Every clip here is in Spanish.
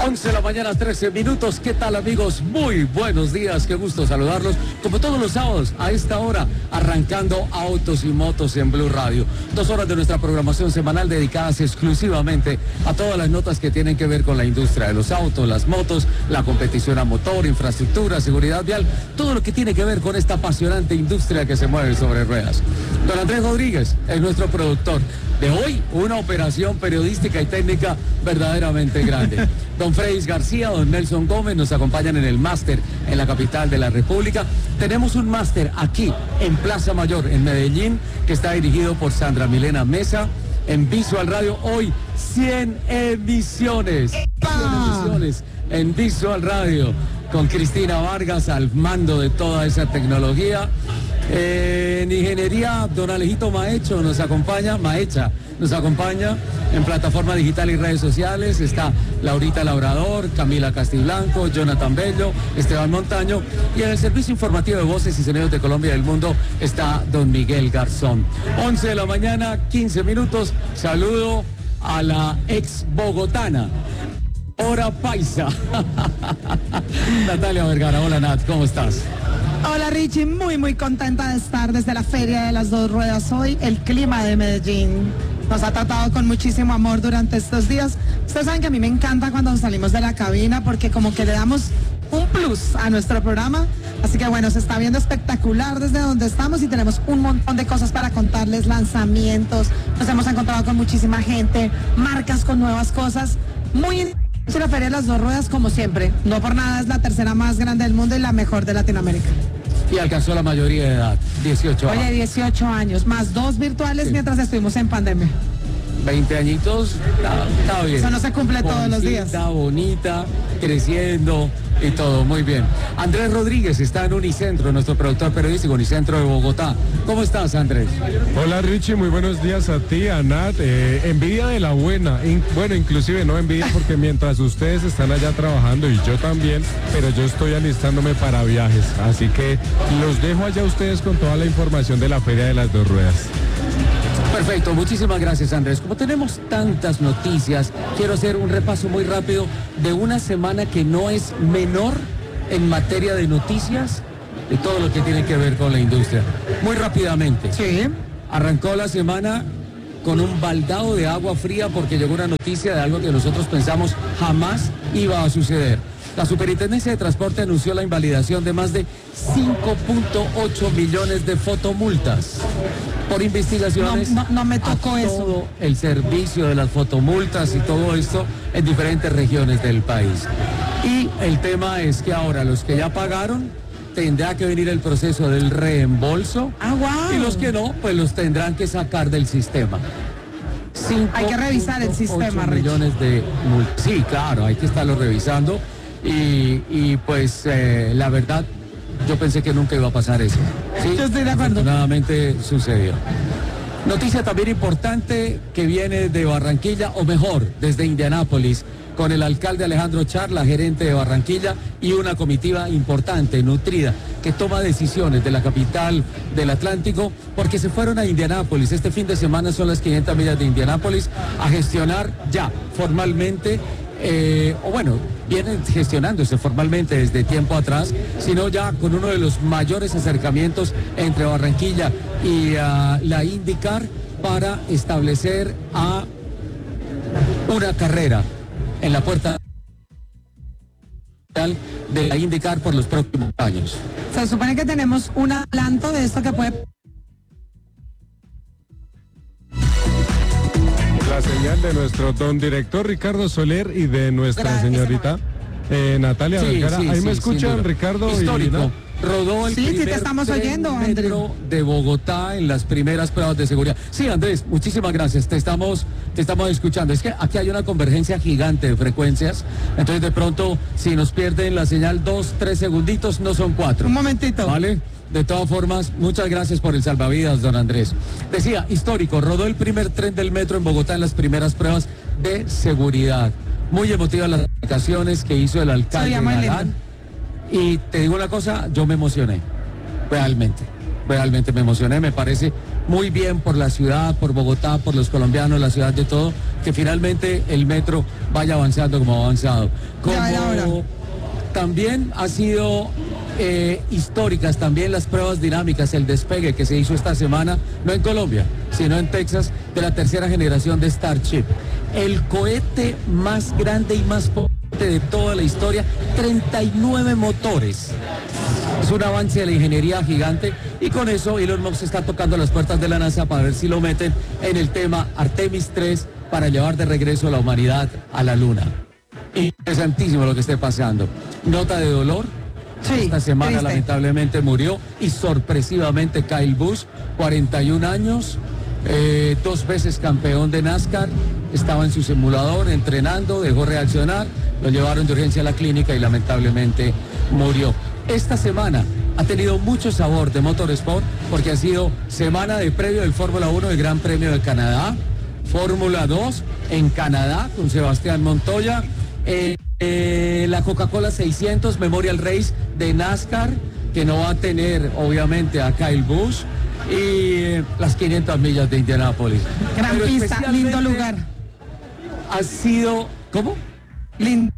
11 de la mañana, 13 minutos. ¿Qué tal, amigos? Muy buenos días, qué gusto saludarlos. Como todos los sábados, a esta hora, arrancando Autos y Motos en Blue Radio. 2 horas de nuestra programación semanal dedicadas exclusivamente a todas las notas que tienen que ver con la industria de los autos, las motos, la competición a motor, infraestructura, seguridad vial, todo lo que tiene que ver con esta apasionante industria que se mueve sobre ruedas. Don Andrés Rodríguez es nuestro productor. De hoy, una operación periodística y técnica verdaderamente grande. Don Fredis García, don Nelson Gómez nos acompañan en el máster en la capital de la República. Tenemos un máster aquí en Plaza Mayor, en Medellín, que está dirigido por Sandra Milena Mesa. En Visual Radio, hoy 100 emisiones. 100 emisiones en Visual Radio, con Cristina Vargas al mando de toda esa tecnología. En ingeniería, don Alejito Maecha nos acompaña en plataforma digital y redes sociales. Está Laurita Labrador, Camila Castiblanco, Jonathan Bello, Esteban Montaño, y en el servicio informativo de voces y sonidos de Colombia y del mundo está don Miguel Garzón. 11 de la mañana, 15 minutos. Saludo a la ex bogotana, hora paisa, Natalia Vergara. Hola, Nat, ¿cómo estás? Hola, Richie, muy contenta de estar desde la Feria de las Dos Ruedas hoy. El clima de Medellín nos ha tratado con muchísimo amor durante estos días. Ustedes saben que a mí me encanta cuando salimos de la cabina porque como que le damos un plus a nuestro programa. Así que bueno, se está viendo espectacular desde donde estamos y tenemos un montón de cosas para contarles, lanzamientos. Nos hemos encontrado con muchísima gente, marcas con nuevas cosas. Muy la Feria de las Dos Ruedas, como siempre. No por nada es la tercera más grande del mundo y la mejor de Latinoamérica. Y alcanzó la mayoría de edad, 18 años. Oye, 18 años, más 2 virtuales mientras estuvimos en pandemia. 20 añitos, está bien. Eso no se cumple todos los días. Está bonita, creciendo y todo, muy bien. Andrés Rodríguez está en Unicentro, nuestro productor periodístico, Unicentro de Bogotá. ¿Cómo estás, Andrés? Hola, Richie, muy buenos días a ti, a Nat. Envidia de la buena, bueno, inclusive no envidia porque mientras ustedes están allá trabajando y yo también, pero yo estoy alistándome para viajes, así que los dejo allá ustedes con toda la información de la Feria de las Dos Ruedas. Perfecto, muchísimas gracias, Andrés. Como tenemos tantas noticias, quiero hacer un repaso muy rápido de una semana que no es menor en materia de noticias, de todo lo que tiene que ver con la industria. Muy rápidamente. Sí. Arrancó la semana con un baldado de agua fría porque llegó una noticia de algo que nosotros pensamos jamás iba a suceder. La Superintendencia de Transporte anunció la invalidación de más de 5.8 millones de fotomultas por investigaciones. No me tocó eso. Todo el servicio de las fotomultas y todo esto en diferentes regiones del país. Y el tema es que ahora los que ya pagaron tendrá que venir el proceso del reembolso. Wow. Y los que no, pues los tendrán que sacar del sistema. Hay que revisar el sistema, millones de multas. Sí, claro, hay que estarlo revisando. Y pues la verdad, yo pensé que nunca iba a pasar eso. ¿Sí? Yo estoy de acuerdo. Afortunadamente sucedió. Noticia también importante que viene de Barranquilla, o mejor, desde Indianápolis, con el alcalde Alejandro Char, la gerente de Barranquilla, y una comitiva importante, nutrida, que toma decisiones de la capital del Atlántico, porque se fueron a Indianápolis. Este fin de semana son las 500 millas de Indianápolis a gestionar ya formalmente, vienen gestionándose formalmente desde tiempo atrás, sino ya con uno de los mayores acercamientos entre Barranquilla y la IndyCar para establecer a una carrera en la puerta de la IndyCar por los próximos años. Se supone que tenemos un adelanto de esto que puede... La señal de nuestro don director Ricardo Soler y de nuestra señorita Natalia Vergara. Ahí me escuchan, Ricardo. Histórico. Rodó el primer te estamos oyendo, metro de Bogotá en las primeras pruebas de seguridad. Sí, Andrés, muchísimas gracias. Te estamos escuchando. Es que aquí hay una convergencia gigante de frecuencias. Entonces, de pronto, si nos pierden la señal 2, 3 segunditos, no son 4. Un momentito. ¿Vale? De todas formas, muchas gracias por el salvavidas, don Andrés. Decía, histórico, rodó el primer tren del metro en Bogotá en las primeras pruebas de seguridad. Muy emotivas las explicaciones que hizo el alcalde Galán. Y te digo una cosa, yo me emocioné. Realmente me emocioné. Me parece muy bien por la ciudad, por Bogotá, por los colombianos, la ciudad de todo, que finalmente el metro vaya avanzando como ha avanzado. Como también ha sido históricas también las pruebas dinámicas, el despegue que se hizo esta semana, no en Colombia, sino en Texas, de la tercera generación de Starship. El cohete más grande y más potente de toda la historia, 39 motores. Es un avance de la ingeniería gigante y con eso Elon Musk está tocando las puertas de la NASA para ver si lo meten en el tema Artemis 3 para llevar de regreso a la humanidad a la Luna. Interesantísimo lo que esté pasando. Nota de dolor. Sí, esta semana triste. lamentablemente murió y sorpresivamente Kyle Busch, 41 años, 2 veces campeón de NASCAR, estaba en su simulador entrenando, dejó reaccionar, lo llevaron de urgencia a la clínica y lamentablemente murió. Esta semana ha tenido mucho sabor de Motorsport porque ha sido semana de previo del Fórmula 1 del Gran Premio de Canadá, Fórmula 2 en Canadá con Sebastián Montoya, la Coca-Cola 600 Memorial Race de NASCAR, que no va a tener obviamente a Kyle Busch, y las 500 millas de Indianápolis. Gran Pero pista, especialmente lindo lugar. Ha sido... ¿Cómo? Lindo.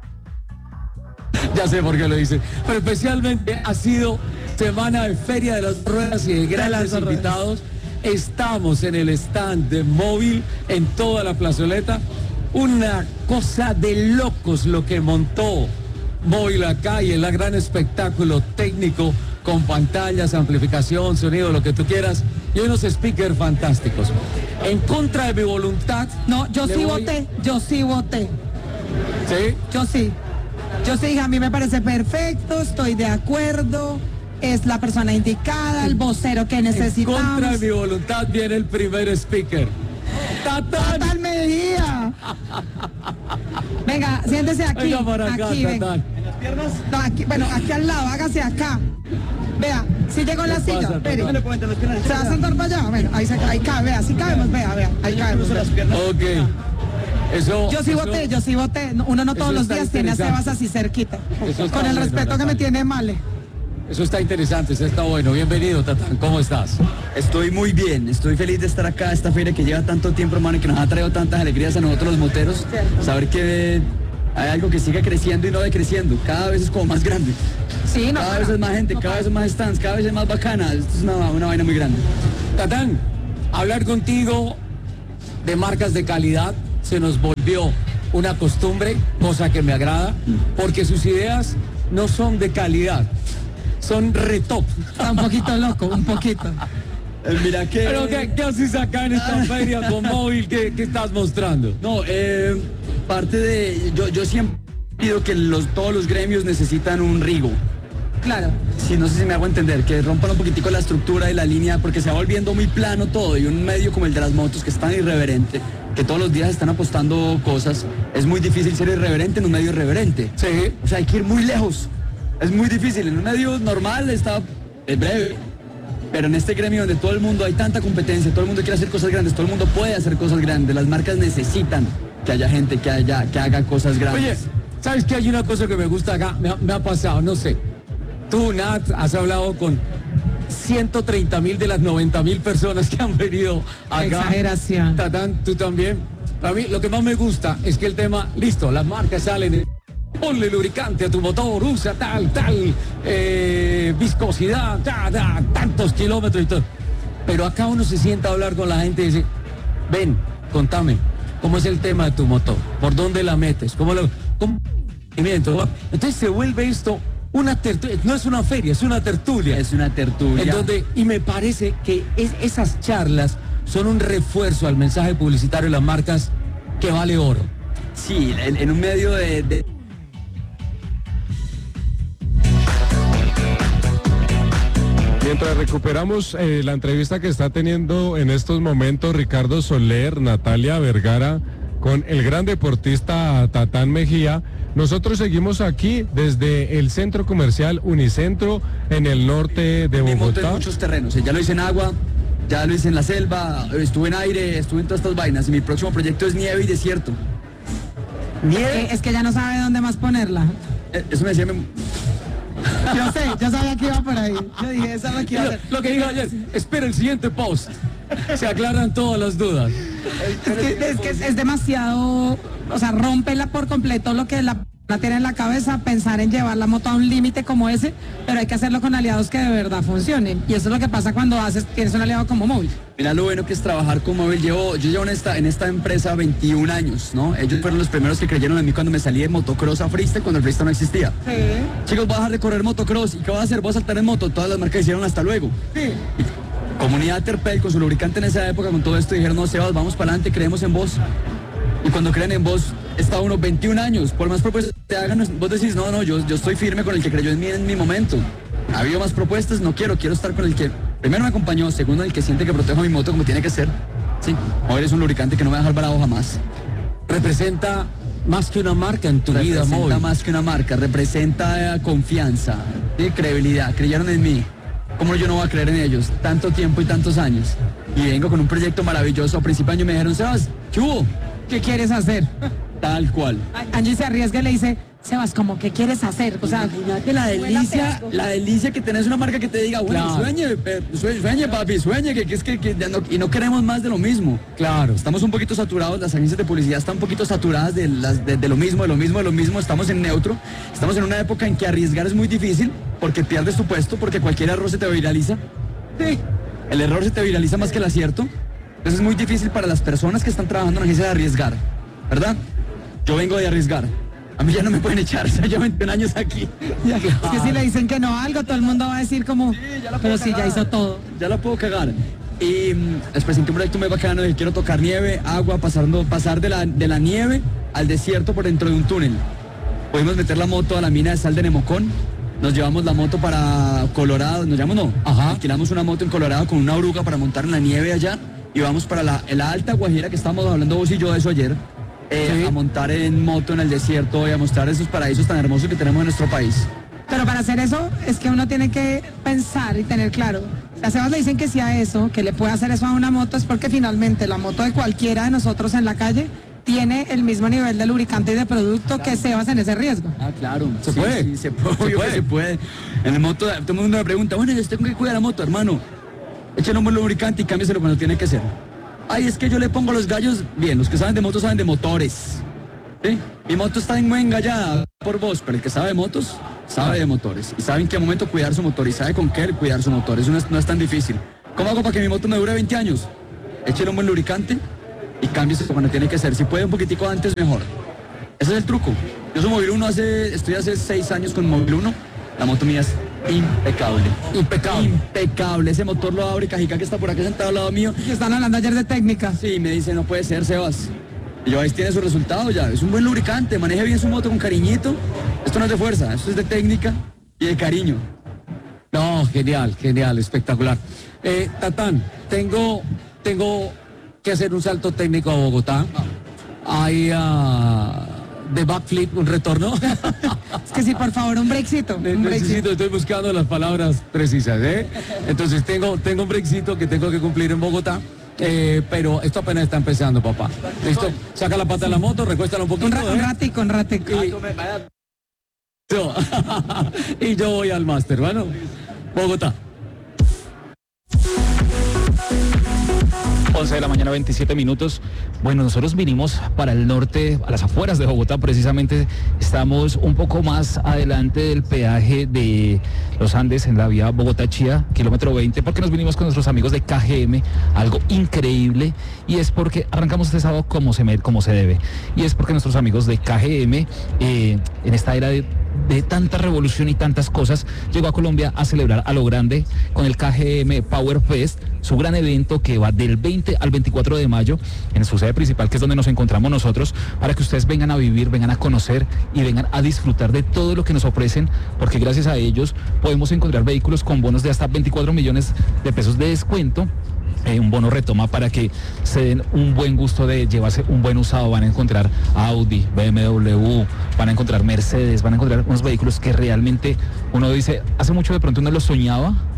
Ya sé por qué lo dice. Pero especialmente ha sido semana de Feria de las Ruedas y de grandes invitados. Estamos en el stand de Móvil en toda la plazoleta. Una cosa de locos lo que montó Móvil acá y el gran espectáculo técnico con pantallas, amplificación, sonido, lo que tú quieras y unos speakers fantásticos. En contra de mi voluntad. No, yo le sí voy- voté, yo sí voté. ¿Sí? Yo sí. Yo sí dije, a mí me parece perfecto, estoy de acuerdo, es la persona indicada, el vocero que En contra necesitamos. de mi voluntad viene el primer speaker. ¡Tatán! ¡Tatán Mejía! Venga, siéntese aquí. Venga para acá, aquí, ven. Tatán. No, aquí, bueno, aquí al lado, hágase acá. Vea, si llegó la ¿Qué silla, pasa, espere. Tatán? ¿Se va a sentar para allá? Bueno, ahí cabe, vea, sí cabemos, vea, ahí cabemos. vea. Ok. Eso, Yo sí eso- voté, yo sí voté. No, uno no todos eso los está días tiene a interesante. Sebas así cerquita. Eso está Con el bueno, respeto que me Natalia. tiene Male. Eso está interesante, eso está bueno. Bienvenido, Tatán. ¿Cómo estás? Estoy muy bien, estoy feliz de estar acá, esta feria que lleva tanto tiempo, hermano, y que nos ha traído tantas alegrías a nosotros los moteros. Saber que hay algo que sigue creciendo y no decreciendo, cada vez es como más grande. Sí, no. Cada vez es más gente, cada vez es más stands, cada vez es más bacana. Esto es una vaina muy grande. Tatán, hablar contigo de marcas de calidad se nos volvió una costumbre, cosa que me agrada, porque sus ideas no son de calidad, son retop. Está un poquito loco, un poquito. Mira que... Pero ¿qué haces acá en esta feria con Móvil? ¿Qué estás mostrando? No, parte de... Yo siempre pido que todos los gremios necesitan un rigo. Claro. Sí, no sé si me hago entender, que rompan un poquitico la estructura y la línea, porque se va volviendo muy plano todo, y un medio como el de las motos, que es tan irreverente, que todos los días están apostando cosas, es muy difícil ser irreverente en un medio irreverente. Sí. O sea, hay que ir muy lejos. Es muy difícil. En un medio normal es breve. Pero en este gremio donde todo el mundo hay tanta competencia, todo el mundo quiere hacer cosas grandes, todo el mundo puede hacer cosas grandes, las marcas necesitan que haya gente que haga cosas grandes. Oye, ¿sabes qué? Hay una cosa que me gusta acá, me ha pasado, no sé. Tú, Nat, has hablado con 130.000 de las 90.000 personas que han venido acá. Exageración. Tatán, tú también. Para mí, lo que más me gusta es que el tema, listo, las marcas salen, ponle lubricante a tu motor, usa tal, viscosidad, tantos kilómetros y todo. Pero acá uno se sienta a hablar con la gente y dice, ven, contame, ¿cómo es el tema de tu motor? ¿Por dónde la metes? ¿Cómo? Entonces se vuelve esto una tertulia, no es una feria, es una tertulia. Es una tertulia. En donde, y me parece que esas charlas son un refuerzo al mensaje publicitario de las marcas que vale oro. Sí, en un medio de... Mientras recuperamos la entrevista que está teniendo en estos momentos Ricardo Soler, Natalia Vergara, con el gran deportista Tatán Mejía, nosotros seguimos aquí desde el centro comercial Unicentro en el norte de Mi moto en Bogotá. muchos terrenos. Ya lo hice en agua, ya lo hice en la selva, estuve en aire, estuve en todas estas vainas. Y mi próximo proyecto es nieve y desierto. Es que ya no sabe dónde más ponerla. Eso me decía Yo sé, yo sabía que iba por ahí. Yo dije, eso es lo que iba a hacer. Lo que dijo ayer, espera el siguiente post. Se aclaran todas las dudas. Es demasiado, o sea, rómpela por completo lo que la tiene en la cabeza, pensar en llevar la moto a un límite como ese, pero hay que hacerlo con aliados que de verdad funcionen. Y eso es lo que pasa cuando tienes un aliado como Móvil. Mira lo bueno que es trabajar con Móvil. Yo llevo en esta empresa 21 años, ¿no? Ellos fueron los primeros que creyeron en mí cuando me salí de motocross a freestyle, cuando el freestyle no existía. Sí. Chicos, vas a dejar de correr motocross. ¿Y qué vas a hacer? Vas a saltar en moto. Todas las marcas hicieron hasta luego. Sí. Comunidad Terpel con su lubricante en esa época, con todo esto, dijeron, no, Sebas, vamos para adelante, creemos en vos. Y cuando creen en vos, está uno 21 años, por más propuestas que te hagan, vos decís, no, yo estoy firme con el que creyó en mi momento. Ha habido más propuestas, no quiero estar con el que primero me acompañó, segundo el que siente que protejo mi moto como tiene que ser. Sí, hoy eres un lubricante que no me va a dejar bravo jamás. Representa más que una marca en tu vida, Móvil. Representa más que una marca, representa confianza, ¿sí? Credibilidad, creyeron en mí. ¿Cómo yo no voy a creer en ellos? Tanto tiempo y tantos años. Y vengo con un proyecto maravilloso. A principio de año me dijeron, Sebas, ¿qué hubo? ¿Qué quieres hacer? Tal cual. Angie se arriesga y le dice, Sebas, ¿cómo qué quieres hacer? O sea, imagínate la delicia que tenés una marca que te diga, bueno, claro. sueñe papi, sueñe, que ya no, y no queremos más de lo mismo. Claro. Estamos un poquito saturados, las agencias de publicidad están un poquito saturadas de lo mismo, estamos en neutro, estamos en una época en que arriesgar es muy difícil, porque pierdes tu puesto, porque cualquier error se te viraliza. Sí. El error se te viraliza más que el acierto. Entonces es muy difícil para las personas que están trabajando en agencia de arriesgar, ¿verdad? Yo vengo de arriesgar. A mí ya no me pueden echar, o sea, llevo 21 años aquí. Es que si le dicen que no a algo, todo el mundo va a decir como, sí, pero sí, ya hizo todo. Ya la puedo cagar. Y les presenté un proyecto muy bacano de que quiero tocar nieve, agua, pasar de la nieve al desierto por dentro de un túnel. Pudimos meter la moto a la mina de sal de Nemocón. Nos llevamos la moto para Colorado, alquilamos una moto en Colorado con una oruga para montar en la nieve allá y vamos para la Alta Guajira, que estábamos hablando vos y yo de eso ayer, sí. A montar en moto en el desierto y a mostrar esos paraísos tan hermosos que tenemos en nuestro país. Pero para hacer eso es que uno tiene que pensar y tener claro. A Sebas le dicen que sí a eso, que le puede hacer eso a una moto, es porque finalmente la moto de cualquiera de nosotros en la calle tiene el mismo nivel de lubricante y de producto que Sebas en ese riesgo. Ah, claro. ¿Se puede? Sí, se puede. En el moto, todo el mundo me pregunta, bueno, yo tengo que cuidar la moto, hermano. Échale un buen lubricante y cámbieselo cuando tiene que ser. Ay, es que yo le pongo los gallos, bien, los que saben de motos saben de motores. ¿Sí? Mi moto está muy engallada por vos, pero el que sabe de motos, sabe de motores. Y sabe en qué momento cuidar su motor y sabe con qué cuidar su motor. Eso no es tan difícil. ¿Cómo hago para que mi moto me dure 20 años? Échale un buen lubricante y cámbiese cuando tiene que ser. Si puede un poquitico antes, mejor. Ese es el truco. Yo soy Móvil 1, estoy hace 6 años con Móvil 1. La moto mía es impecable. Impecable. Ese motor lo abre Cajica, que está por aquí sentado al lado mío. Y están hablando ayer de técnica. Sí, me dice, no puede ser, Sebas. Y yo, ahí tiene su resultado ya. Es un buen lubricante, maneje bien su moto con cariñito. Esto no es de fuerza, esto es de técnica y de cariño. No, genial, espectacular. Tatán, tengo que hacer un salto técnico a Bogotá. Hay de backflip, un retorno. Es que sí, por favor, un brexito. Estoy buscando las palabras precisas, ¿eh? Entonces tengo un brexito que tengo que cumplir en Bogotá. Pero esto apenas está empezando, papá. ¿Listo? Saca la pata de la moto, recuéstala un poquito. Un ratico. Y yo voy al máster, bueno. Bogotá. 11 de la mañana, 27 minutos. Bueno, nosotros vinimos para el norte, a las afueras de Bogotá, precisamente. Estamos un poco más adelante del peaje de los Andes, en la vía Bogotá-Chía, kilómetro 20, porque nos vinimos con nuestros amigos de KGM, algo increíble, y es porque arrancamos este sábado como se debe. Y es porque nuestros amigos de KGM, en esta era de tanta revolución y tantas cosas, llegó a Colombia a celebrar a lo grande con el KGM Power Fest, su gran evento que va del 20 al 24 de mayo en su sede principal, que es donde nos encontramos nosotros, para que ustedes vengan a vivir, vengan a conocer y vengan a disfrutar de todo lo que nos ofrecen, porque gracias a ellos podemos encontrar vehículos con bonos de hasta 24 millones de pesos de descuento. Un bono retoma para que se den un buen gusto de llevarse un buen usado. Van a encontrar Audi, BMW, van a encontrar Mercedes, van a encontrar unos vehículos que realmente uno dice, hace mucho de pronto uno los soñaba,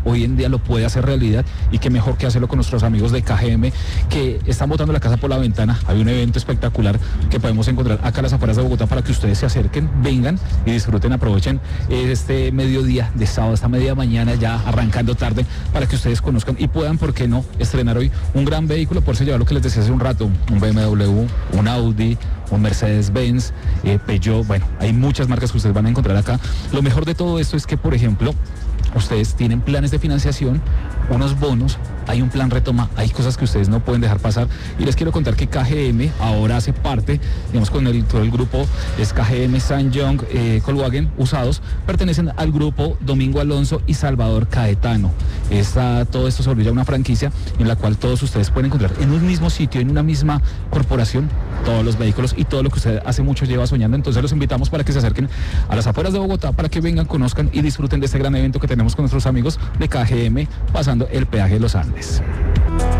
hoy en día lo puede hacer realidad, y qué mejor que hacerlo con nuestros amigos de KGM, que están botando la casa por la ventana. Hay un evento espectacular que podemos encontrar acá a las afueras de Bogotá para que ustedes se acerquen, vengan y disfruten, aprovechen este mediodía de sábado, esta media mañana ya arrancando tarde, para que ustedes conozcan y puedan, ¿por qué no?, estrenar hoy un gran vehículo. Por eso llevar lo que les decía hace un rato, un BMW, un Audi, un Mercedes-Benz, Peugeot. Bueno, hay muchas marcas que ustedes van a encontrar acá. Lo mejor de todo esto es que, por ejemplo, ustedes tienen planes de financiación, unos bonos, hay un plan retoma, hay cosas que ustedes no pueden dejar pasar. Y les quiero contar que KGM ahora hace parte, digamos, con todo el grupo, es KGM, SsangYong, Volkswagen usados, pertenecen al grupo Domingo Alonso y Salvador Caetano. Todo esto se volvió ya una franquicia en la cual todos ustedes pueden encontrar en un mismo sitio, en una misma corporación, todos los vehículos y todo lo que usted hace mucho lleva soñando. Entonces los invitamos para que se acerquen a las afueras de Bogotá, para que vengan, conozcan y disfruten de este gran evento que tenemos con nuestros amigos de KGM, pasando el peaje de los Andes.